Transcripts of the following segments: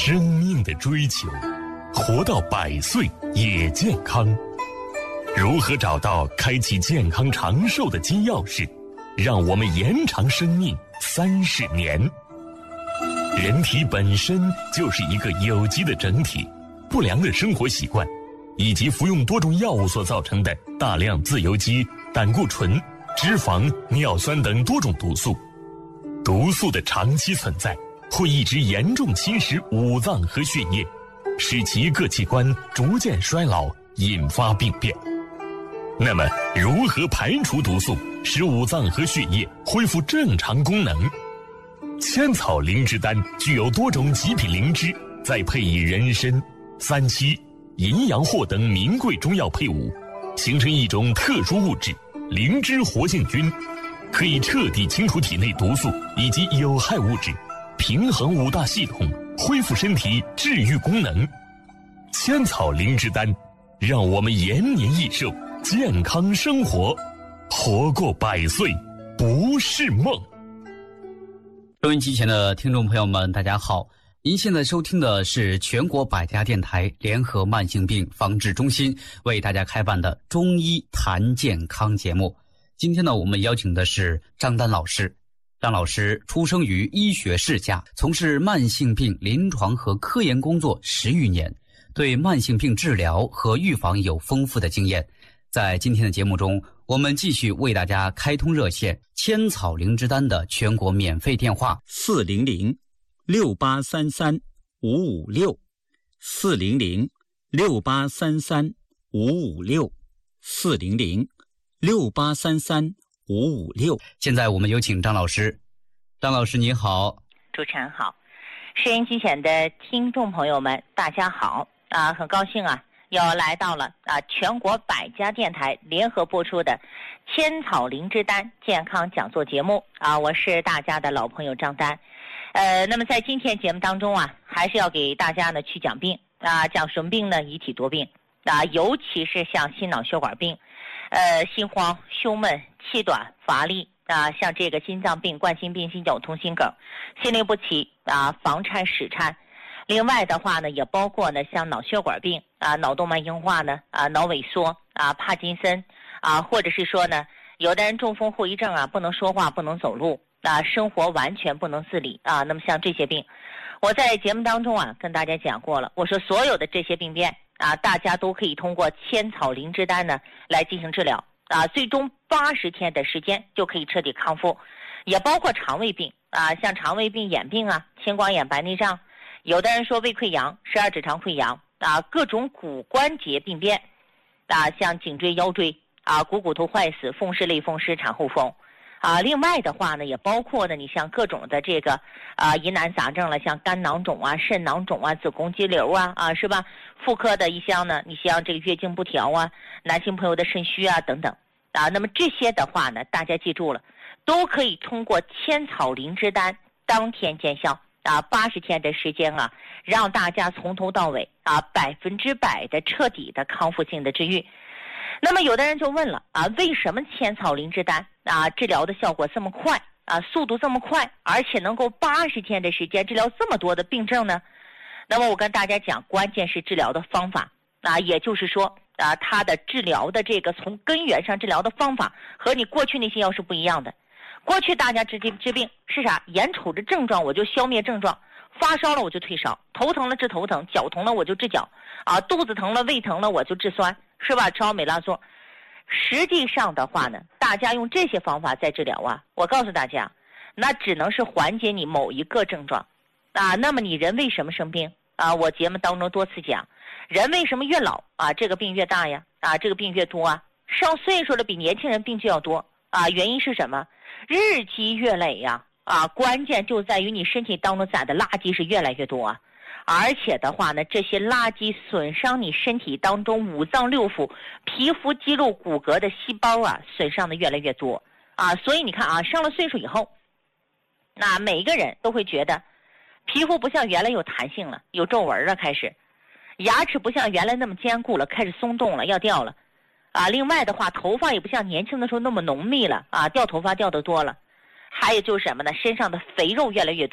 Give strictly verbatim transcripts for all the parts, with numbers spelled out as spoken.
生命的追求，活到百岁也健康。如何找到开启健康长寿的金钥匙，让我们延长生命三十年？人体本身就是一个有机的整体，不良的生活习惯以及服用多种药物所造成的大量自由基、胆固醇、脂肪、尿酸等多种毒素，毒素的长期存在会一直严重侵蚀五脏和血液，使其各器官逐渐衰老，引发病变。那么如何排除毒素，使五脏和血液恢复正常功能？千草灵芝丹具有多种极品灵芝，再配以人参、三七、淫羊藿等名贵中药配伍，形成一种特殊物质灵芝活性菌，可以彻底清除体内毒素以及有害物质，平衡五大系统，恢复身体治愈功能。千草灵芝丹让我们延年益寿，健康生活，活过百岁不是梦。 收音机前的听众朋友们大家好，您现在收听的是全国百家电台联合慢性病防治中心为大家开办的中医谈健康节目。今天呢，我们邀请的是张丹老师。张老师出生于医学世家，从事慢性病临床和科研工作十余年，对慢性病治疗和预防有丰富的经验。在今天的节目中，我们继续为大家开通热线千草灵芝丹的全国免费电话四零零六八三三五五六四零零六八三三五五六四零零六八三三五五六。 现在我们有请张老师。张老师你好。 主持人好，收音机前的听众朋友们大家好啊，很高兴啊又来到了啊全国百家电台联合播出的千草灵芝丹健康讲座节目啊，我是大家的老朋友张丹。呃，那么在今天节目当中啊，还是要给大家呢去讲病啊，讲什么病呢？遗体多病啊，尤其是像心脑血管病，呃，心慌、胸闷、气短、乏力啊，像这个心脏病、冠心病、心绞痛、心梗、心律不齐啊、房颤、室颤。另外的话呢，也包括呢像脑血管病啊、脑动脉硬化呢啊、脑萎缩啊、帕金森啊，或者是说呢，有的人中风后遗症啊，不能说话、不能走路啊，生活完全不能自理啊。那么像这些病，我在节目当中啊跟大家讲过了，我说所有的这些病变啊，大家都可以通过千草灵芝丹呢来进行治疗啊，最终八十天的时间就可以彻底康复，也包括肠胃病啊，像肠胃病、眼病啊、青光眼、白内障。有的人说胃溃疡、十二指肠溃疡啊，各种骨关节病变啊，像颈椎、腰椎啊，股骨头坏死、风湿、类风湿、产后风啊。另外的话呢，也包括呢，你像各种的这个啊疑难杂症了，像肝囊肿啊、肾囊肿啊、子宫肌瘤啊啊，是吧？妇科的一项呢，你像这个月经不调啊，男性朋友的肾虚啊等等啊。那么这些的话呢，大家记住了，都可以通过千草灵芝丹当天见效。啊，八十天的时间啊，让大家从头到尾啊，百分之百的彻底的康复性的治愈。那么有的人就问了啊，为什么千草灵芝丹啊治疗的效果这么快啊，速度这么快，而且能够八十天的时间治疗这么多的病症呢？那么我跟大家讲，关键是治疗的方法啊，也就是说啊，它的治疗的这个从根源上治疗的方法和你过去那些药是不一样的。过去大家治治治病是啥？眼瞅着症状我就消灭症状，发烧了我就退烧，头疼了治头疼，脚疼了我就治脚啊，肚子疼了、胃疼了我就治酸，是吧？吃奥美拉唑。实际上的话呢，大家用这些方法在治疗啊，我告诉大家，那只能是缓解你某一个症状啊。那么你人为什么生病啊？我节目当中多次讲，人为什么越老啊，这个病越大呀？啊，这个病越多啊？上岁数了比年轻人病就要多啊？原因是什么？日积月累呀、啊，啊，关键就在于你身体当中攒的垃圾是越来越多啊，而且的话呢，这些垃圾损伤你身体当中五脏六腑、皮肤、肌肉、骨骼的细胞啊，损伤的越来越多啊，所以你看啊，上了岁数以后，那每一个人都会觉得，皮肤不像原来有弹性了，有皱纹了，开始，牙齿不像原来那么坚固了，开始松动了，要掉了。啊，另外的话，头发也不像年轻的时候那么浓密了啊，掉头发掉得多了。还有就是什么呢？身上的肥肉越来越多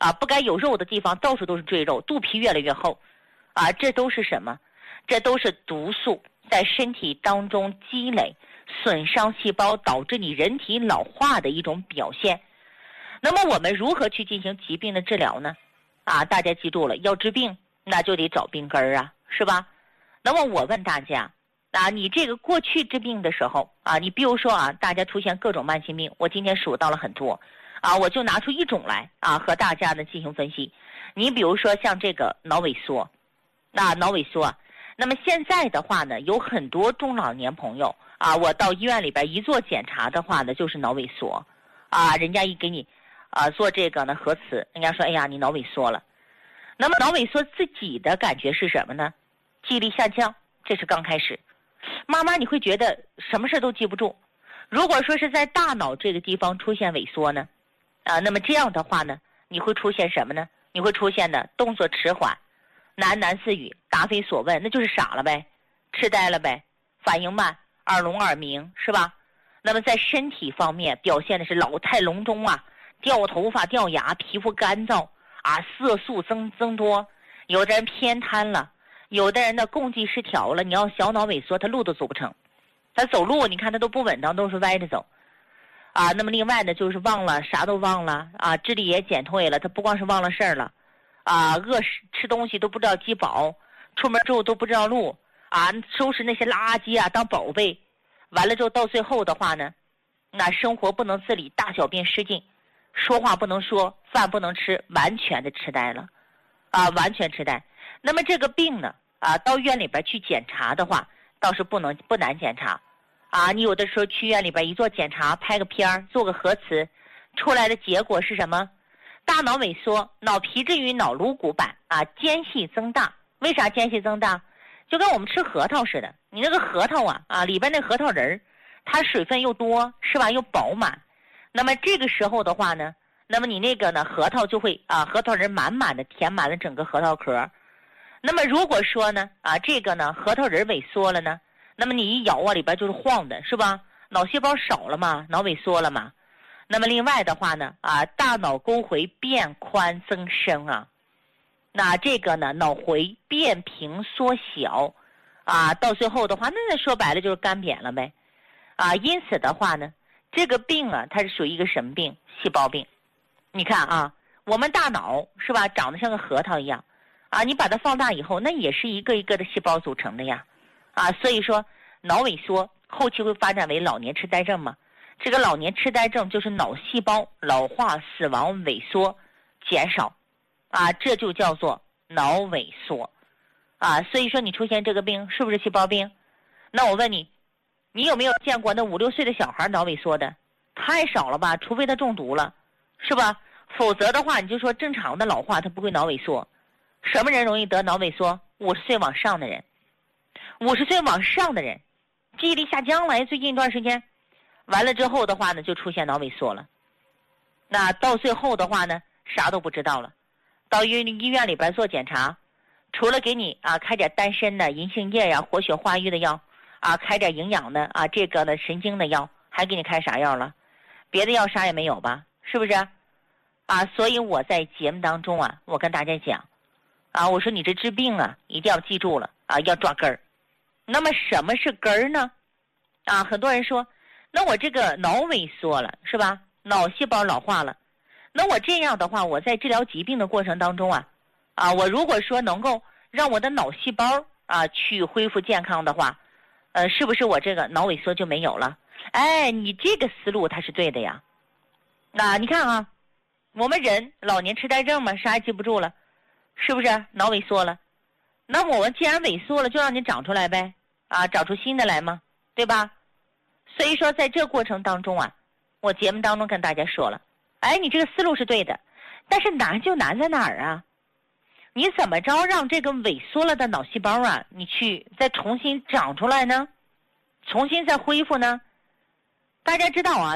啊，不该有肉的地方到处都是赘肉，肚皮越来越厚，啊，这都是什么？这都是毒素在身体当中积累，损伤细胞，导致你人体老化的一种表现。那么我们如何去进行疾病的治疗呢？啊，大家记住了，要治病那就得找病根儿啊，是吧？那么我问大家啊，你这个过去治病的时候啊，你比如说啊，大家出现各种慢性病，我今天数到了很多啊，我就拿出一种来啊，和大家呢进行分析。你比如说像这个脑萎缩，那脑萎缩，那么现在的话呢，有很多中老年朋友啊，我到医院里边一做检查的话呢，就是脑萎缩啊，人家一给你啊做这个呢核磁，人家说哎呀你脑萎缩了。那么脑萎缩自己的感觉是什么呢？记忆力下降，这是刚开始。慢慢你会觉得什么事都记不住。如果说是在大脑这个地方出现萎缩呢，啊，那么这样的话呢，你会出现什么呢？你会出现的动作迟缓，喃喃自语，答非所问，那就是傻了呗，痴呆了呗，反应慢，耳聋耳鸣，是吧？那么在身体方面表现的是老态龙钟啊，掉头发掉牙，皮肤干燥啊，色素增增多，有的人偏瘫了，有的人的共济失调了，你要小脑萎缩，他路都走不成，他走路你看他都不稳当，都是歪着走啊。那么另外呢，就是忘了，啥都忘了啊，智力也减退了，他不光是忘了事儿了啊，饿吃东西都不知道饥饱，出门之后都不知道路啊，收拾那些垃圾啊当宝贝，完了之后到最后的话呢，那生活不能自理，大小便失禁，说话不能说，饭不能吃，完全的痴呆了啊，完全痴呆。那么这个病呢啊，到院里边去检查的话，倒是不能不难检查啊。你有的时候去院里边一做检查，拍个片儿，做个核磁，出来的结果是什么？大脑萎缩，脑皮质与脑颅骨板啊间隙增大。为啥间隙增大？就跟我们吃核桃似的，你那个核桃啊啊里边那核桃仁儿，它水分又多是吧，又饱满。那么这个时候的话呢，那么你那个呢核桃就会啊核桃仁满满的填满了整个核桃壳。那么如果说呢啊这个呢核桃仁萎缩了呢，那么你一咬啊里边就是晃的是吧，脑细胞少了嘛，脑萎缩了嘛。那么另外的话呢啊大脑沟回变宽增生啊，那这个呢脑回变平缩小啊，到最后的话那说白了就是干瘪了呗啊。因此的话呢，这个病啊它是属于一个什么病？细胞病。你看啊，我们大脑是吧长得像个核桃一样啊，你把它放大以后，那也是一个一个的细胞组成的呀啊。所以说脑萎缩后期会发展为老年痴呆症嘛，这个老年痴呆症就是脑细胞老化、死亡、萎缩、减少啊，这就叫做脑萎缩啊。所以说你出现这个病是不是细胞病？那我问你，你有没有见过那五六岁的小孩脑萎缩的？太少了吧，除非他中毒了是吧，否则的话你就说正常的老化他不会脑萎缩。什么人容易得脑萎缩？五十岁往上的人，五十岁往上的人记忆力下降了，最近一段时间完了之后的话呢就出现脑萎缩了。那到最后的话呢啥都不知道了，到医医院里边做检查，除了给你啊开点丹参的银杏叶呀、活血化瘀的药啊，开点营养的啊这个呢神经的药，还给你开啥药了？别的药啥也没有吧，是不是啊？所以我在节目当中啊，我跟大家讲啊，我说你这治病啊一定要记住了啊，要抓根儿。那么什么是根儿呢？啊，很多人说那我这个脑萎缩了是吧，脑细胞老化了，那我这样的话我在治疗疾病的过程当中啊啊，我如果说能够让我的脑细胞啊去恢复健康的话，呃，是不是我这个脑萎缩就没有了？哎，你这个思路它是对的呀。那你看啊，我们人老年痴呆症嘛，啥也记不住了，是不是脑萎缩了？那我们既然萎缩了，就让你长出来呗，啊，长出新的来嘛，对吧？所以说在这过程当中啊，我节目当中跟大家说了，哎，你这个思路是对的，但是难就难在哪儿啊？你怎么着让这个萎缩了的脑细胞啊，你去再重新长出来呢？重新再恢复呢？大家知道啊，